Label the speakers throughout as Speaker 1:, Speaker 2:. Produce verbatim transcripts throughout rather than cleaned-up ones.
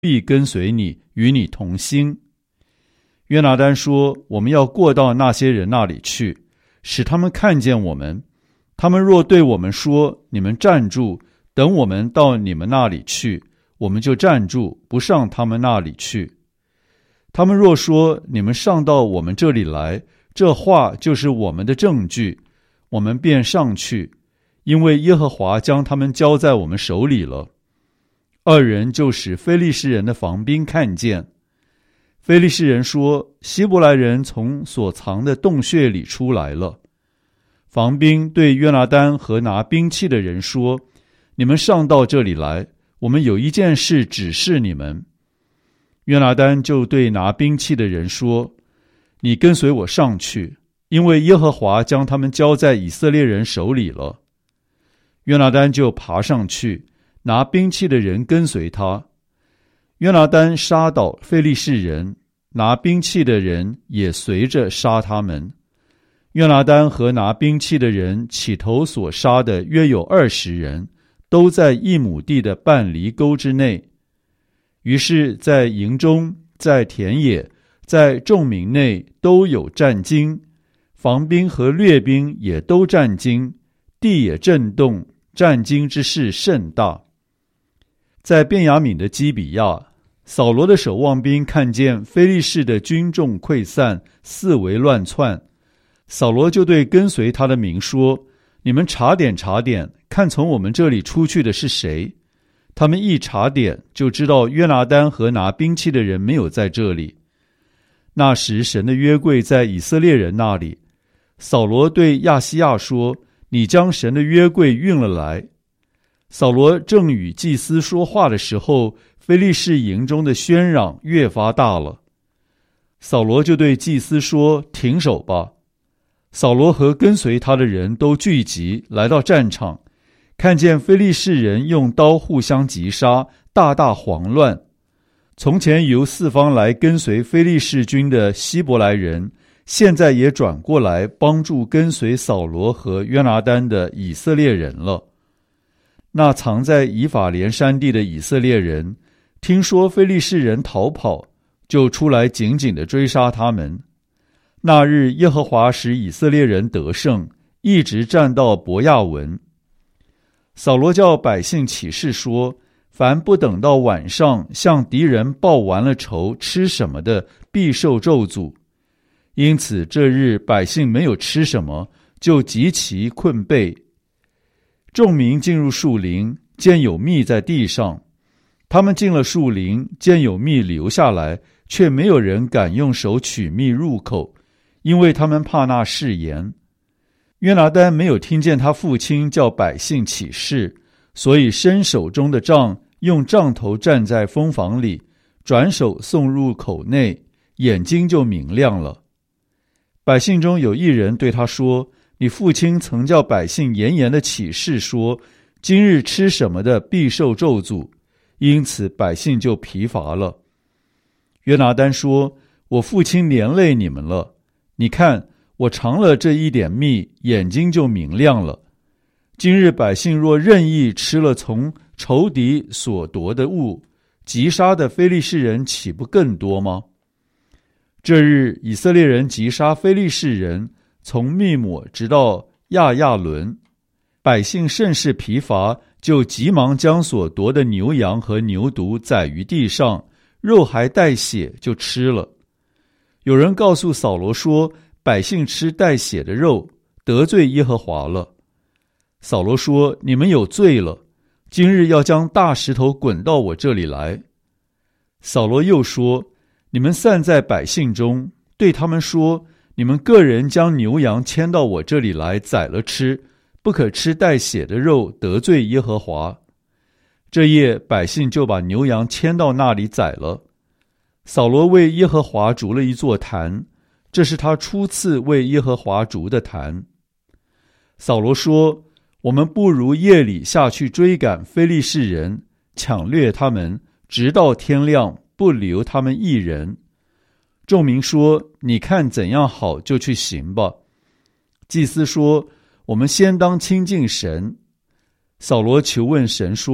Speaker 1: 必跟随你，与你同心。约拿单说，我们要过到那些人那里去，使他们看见我们。他们若对我们说，你们站住，等我们到你们那里去，我们就站住，不上他们那里去。他们若说，你们上到我们这里来，这话就是我们的证据，我们便上去，因为耶和华将他们交在我们手里了。二人就使非利士人的防兵看见。非利士人说，希伯来人从所藏的洞穴里出来了。防兵对约拿单和拿兵器的人说，你们上到这里来，我们有一件事指示你们。约拿单就对拿兵器的人说，你跟随我上去，因为耶和华将他们交在以色列人手里了。约拿单就爬上去，拿兵器的人跟随他。约拿单杀倒非利士人，拿兵器的人也随着杀他们。约拿单和拿兵器的人起头所杀的约有二十人，都在一亩地的半犁沟之内。于是在营中，在田野，在众民内都有战惊，防兵和掠兵也都战惊，地也震动，战惊之事甚大。在便雅悯的基比亚，扫罗的守望兵看见非利士的军众溃散，四围乱窜，扫罗就对跟随他的民说，你们查点查点，看从我们这里出去的是谁。他们一查点，就知道约拿单和拿兵器的人没有在这里。那时神的约柜在以色列人那里，扫罗对亚西亚说，你将神的约柜运了来。扫罗正与祭司说话的时候，非利士营中的喧嚷越发大了。扫罗就对祭司说，停手吧。扫罗和跟随他的人都聚集来到战场，看见非利士人用刀互相击杀，大大慌乱。从前由四方来跟随非利士军的希伯来人，现在也转过来帮助跟随扫罗和约拿单的以色列人了。那藏在以法莲山地的以色列人，听说非利士人逃跑，就出来紧紧地追杀他们。那日耶和华使以色列人得胜，一直战到伯亚文。扫罗叫百姓起誓说，凡不等到晚上向敌人报完了仇，吃什么的，必受咒诅。因此这日百姓没有吃什么，就极其困惫。众民进入树林，见有蜜在地上。他们进了树林，见有蜜流下来，却没有人敢用手取蜜入口，因为他们怕那誓言。约拿单没有听见他父亲叫百姓起誓，所以伸手中的杖，用杖头站在蜂房里，转手送入口内，眼睛就明亮了。百姓中有一人对他说，你父亲曾叫百姓严严的起誓说，今日吃什么的必受咒诅，因此百姓就疲乏了。约拿单说，我父亲连累你们了，你看我尝了这一点蜜，眼睛就明亮了。今日百姓若任意吃了从仇敌所夺的物，击杀的非利士人岂不更多吗？这日以色列人击杀非利士人，从密抹直到亚亚伦，百姓甚是疲乏，就急忙将所夺的牛羊和牛犊宰于地上，肉还带血就吃了。有人告诉扫罗说，百姓吃带血的肉，得罪耶和华了。扫罗说，你们有罪了，今日要将大石头滚到我这里来。扫罗又说，你们散在百姓中，对他们说，你们个人将牛羊牵到我这里来宰了吃，不可吃带血的肉，得罪耶和华。这夜百姓就把牛羊牵到那里宰了。扫罗为耶和华筑了一座坛，这是他初次为耶和华筑的坛。扫罗说，我们不如夜里下去追赶非利士人，抢掠他们，直到天亮，不留他们一人。众民说，你看怎样好就去行吧。祭司说，我们先当亲近神。扫罗求问神说，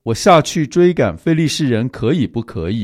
Speaker 1: 我下去追赶非利士人可以不可以？